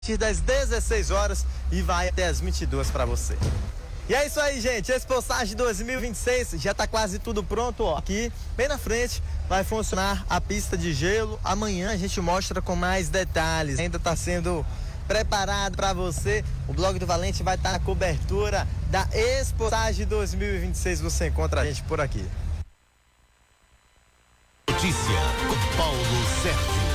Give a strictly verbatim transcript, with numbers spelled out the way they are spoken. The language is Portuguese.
partir das dezesseis horas e vai até as vinte e duas para você. E é isso aí, gente. Esse Passage dois mil e vinte e seis já tá quase tudo pronto, ó. Aqui, bem na frente, vai funcionar a pista de gelo. Amanhã a gente mostra com mais detalhes. Ainda tá sendo preparado para você. O Blog do Valente vai estar na cobertura da Passage dois mil e vinte e seis. Você encontra a gente por aqui. Notícia com Paulo Sérgio.